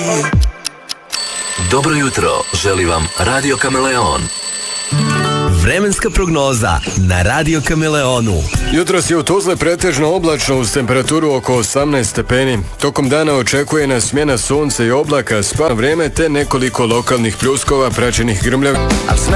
Dobro jutro, želi vam Radio Kameleon. Vremenska prognoza na Radio Kameleonu. Jutros je u Tuzli pretežno oblačno uz temperaturu oko 18 stepeni. Tokom dana očekuje nas smjena sunca i oblaka, spavno vrijeme te nekoliko lokalnih pljuskova praćenih grmljavima.